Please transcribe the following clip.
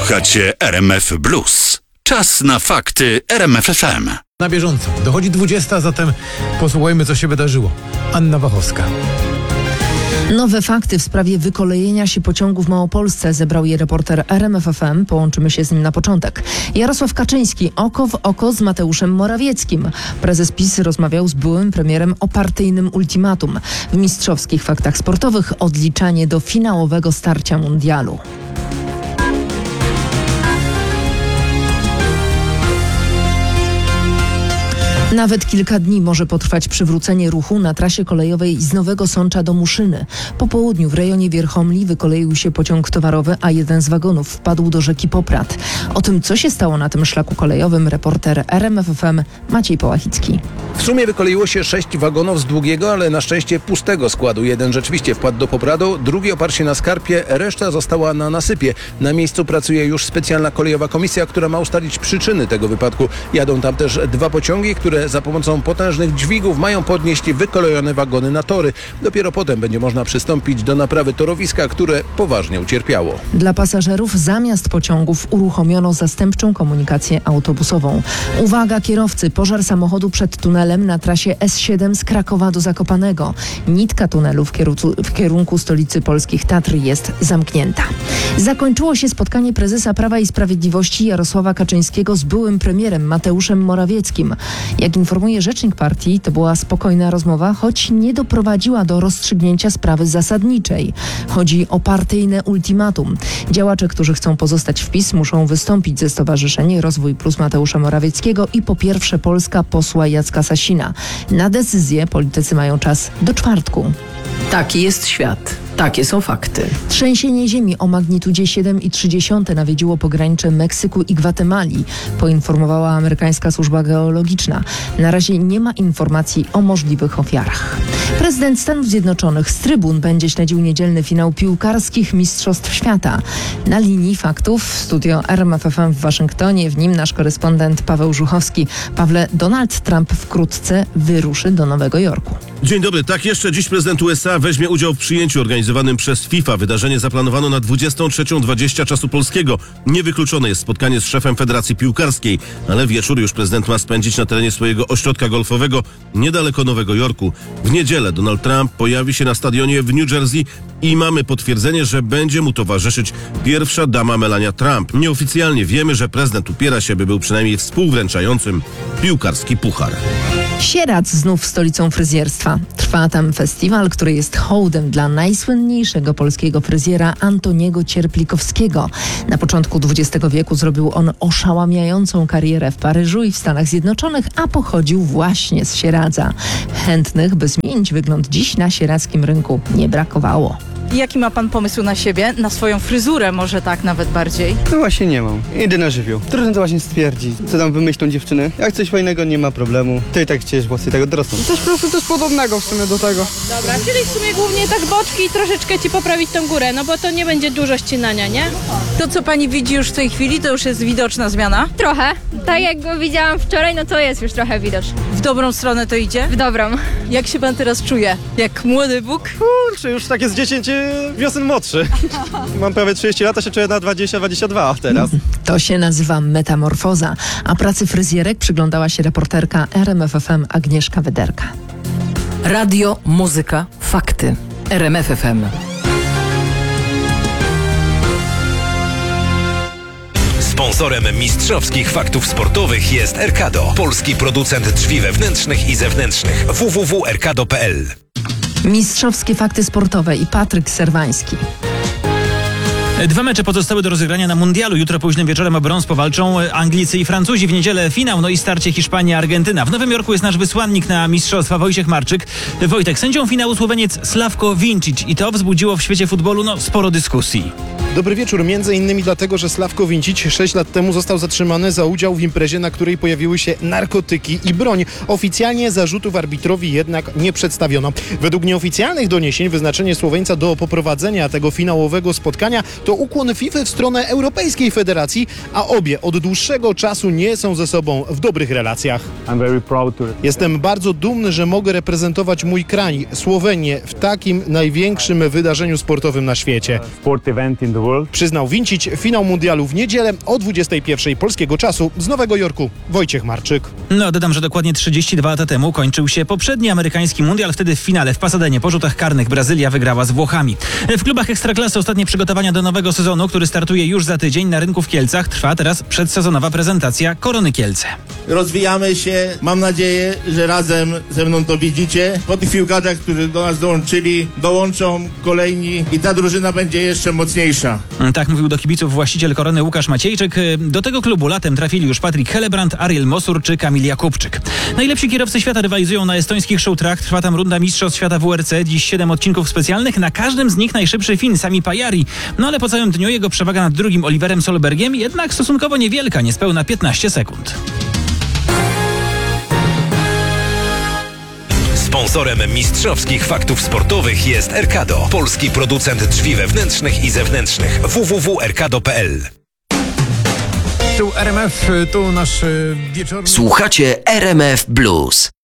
Słuchacie RMF Blues. Czas na fakty RMF FM. Na bieżąco. Dochodzi 20, zatem posłuchajmy, co się wydarzyło. Anna Wachowska. Nowe fakty w sprawie wykolejenia się pociągu w Małopolsce zebrał je reporter RMF FM. Połączymy się z nim na początek. Jarosław Kaczyński oko w oko z Mateuszem Morawieckim. Prezes PiS rozmawiał z byłym premierem o partyjnym ultimatum. W mistrzowskich faktach sportowych odliczanie do finałowego starcia mundialu. Nawet kilka dni może potrwać przywrócenie ruchu na trasie kolejowej z Nowego Sącza do Muszyny. Po południu w rejonie Wierchomli wykoleił się pociąg towarowy, a jeden z wagonów wpadł do rzeki Poprad. O tym, co się stało na tym szlaku kolejowym, reporter RMF FM Maciej Połachicki. W sumie wykoleiło się 6 wagonów z długiego, ale na szczęście pustego składu. Jeden rzeczywiście wpadł do Popradu, drugi oparł się na skarpie, reszta została na nasypie. Na miejscu pracuje już specjalna kolejowa komisja, która ma ustalić przyczyny tego wypadku. Jadą tam też 2 pociągi, które za pomocą potężnych dźwigów mają podnieść wykolejone wagony na tory. Dopiero potem będzie można przystąpić do naprawy torowiska, które poważnie ucierpiało. Dla pasażerów zamiast pociągów uruchomiono zastępczą komunikację autobusową. Uwaga kierowcy, pożar samochodu przed tunelem na trasie S7 z Krakowa do Zakopanego. Nitka tunelu w kierunku stolicy polskich Tatr jest zamknięta. Zakończyło się spotkanie prezesa Prawa i Sprawiedliwości Jarosława Kaczyńskiego z byłym premierem Mateuszem Morawieckim. Jak informuje rzecznik partii, to była spokojna rozmowa, choć nie doprowadziła do rozstrzygnięcia sprawy zasadniczej. Chodzi o partyjne ultimatum. Działacze, którzy chcą pozostać w PiS, muszą wystąpić ze Stowarzyszenia Rozwój Plus Mateusza Morawieckiego i po pierwsze Polska posła Jacka Sasina. Na decyzję politycy mają czas do czwartku. Taki jest świat. Takie są fakty. Trzęsienie ziemi o magnitudzie 7,3 nawiedziło pogranicze Meksyku i Gwatemali, poinformowała amerykańska służba geologiczna. Na razie nie ma informacji o możliwych ofiarach. Prezydent Stanów Zjednoczonych z trybun będzie śledził niedzielny finał piłkarskich Mistrzostw Świata. Na linii faktów w studio RMF FM w Waszyngtonie, w nim nasz korespondent Paweł Żuchowski. Pawle, Donald Trump wkrótce wyruszy do Nowego Jorku. Dzień dobry. Tak, jeszcze dziś prezydent USA weźmie udział w przyjęciu organizowanym przez FIFA. Wydarzenie zaplanowano na 23:20 czasu polskiego. Niewykluczone jest spotkanie z szefem Federacji Piłkarskiej, ale wieczór już prezydent ma spędzić na terenie swojego ośrodka golfowego niedaleko Nowego Jorku. W niedzielę Donald Trump pojawi się na stadionie w New Jersey i mamy potwierdzenie, że będzie mu towarzyszyć pierwsza dama Melania Trump. Nieoficjalnie wiemy, że prezydent upiera się, by był przynajmniej współwręczającym piłkarski puchar. Sieradz znów stolicą fryzjerstwa. Trwa tam festiwal, który jest hołdem dla najsłynniejszego polskiego fryzjera Antoniego Cierplikowskiego. Na początku XX wieku zrobił on oszałamiającą karierę w Paryżu i w Stanach Zjednoczonych, a pochodził właśnie z Sieradza. Chętnych, by zmienić wygląd dziś na sieradzkim rynku nie brakowało. Jaki ma pan pomysł na siebie? Na swoją fryzurę może tak nawet bardziej? No właśnie nie mam. Idę na żywioł. Trudno to właśnie stwierdzić. Co tam wymyślą dziewczyny? Jak coś fajnego, nie ma problemu. Ty i tak chciałeś włosy tego dorosną. Coś po prostu coś podobnego w sumie do tego. Dobra, czyli w sumie głównie tak boczki i troszeczkę ci poprawić tą górę, no bo to nie będzie dużo ścinania, nie? To, co pani widzi już w tej chwili, to już jest widoczna zmiana? Trochę. Tak jak go widziałam wczoraj, no to jest już trochę widoczne. W dobrą stronę to idzie? W dobrą. Jak się pan teraz czuje? Jak młody Bóg? Kurczę, już takie zdziecięcie wiosen młodszy. Mam prawie 30 lat, a się czuję na 20-22 teraz. To się nazywa metamorfoza, a pracy fryzjerek przyglądała się reporterka RMF FM Agnieszka Wyderka. Radio, muzyka, fakty. RMF FM. Sponsorem mistrzowskich faktów sportowych jest Erkado, polski producent drzwi wewnętrznych i zewnętrznych. www.erkado.pl. Mistrzowskie fakty sportowe i Patryk Serwański. 2 mecze pozostały do rozegrania na mundialu. Jutro późnym wieczorem o brąz powalczą Anglicy i Francuzi. W niedzielę finał, no i starcie Hiszpania-Argentyna. W Nowym Jorku jest nasz wysłannik na mistrzostwa Wojciech Marczyk. Wojtek, sędzią finału Słoweniec Sławko Vincic i to wzbudziło w świecie futbolu sporo dyskusji. Dobry wieczór, między innymi dlatego, że Sławko Vincic 6 lat temu został zatrzymany za udział w imprezie, na której pojawiły się narkotyki i broń. Oficjalnie zarzutów arbitrowi jednak nie przedstawiono. Według nieoficjalnych doniesień wyznaczenie Słoweńca do poprowadzenia tego finałowego spotkania to ukłon FIFA w stronę Europejskiej Federacji, a obie od dłuższego czasu nie są ze sobą w dobrych relacjach. Jestem bardzo dumny, że mogę reprezentować mój kraj, Słowenię, w takim największym wydarzeniu sportowym na świecie. Przyznał Vincic. Finał mundialu w niedzielę o 21 polskiego czasu z Nowego Jorku. Wojciech Marczyk. No, dodam, że dokładnie 32 lata temu kończył się poprzedni amerykański mundial. Wtedy w finale w Pasadenie po rzutach karnych Brazylia wygrała z Włochami. W klubach Ekstraklasy ostatnie przygotowania do nowego sezonu, który startuje już za tydzień na rynku w Kielcach. Trwa teraz przedsezonowa prezentacja Korony Kielce. Rozwijamy się. Mam nadzieję, że razem ze mną to widzicie. Po tych piłkarzach, którzy do nas dołączyli, dołączą kolejni i ta drużyna będzie jeszcze mocniejsza. Tak mówił do kibiców właściciel Korony Łukasz Maciejczyk. Do tego klubu latem trafili już Patryk Helebrand, Ariel Mosur czy Kamil Jakubczyk. Najlepsi kierowcy świata rywalizują na estońskich show track. Trwa tam runda Mistrzostw Świata WRC. Dziś 7 odcinków specjalnych. Na każdym z nich najszybszy Fin Sami Pajari. No ale po całym dniu jego przewaga nad drugim Oliverem Solbergiem jednak stosunkowo niewielka, niespełna 15 sekund. Sponsorem mistrzowskich faktów sportowych jest Erkado, polski producent drzwi wewnętrznych i zewnętrznych. www.erkado.pl. Tu RMF, tu nasz wieczorny... Słuchacie RMF Blues.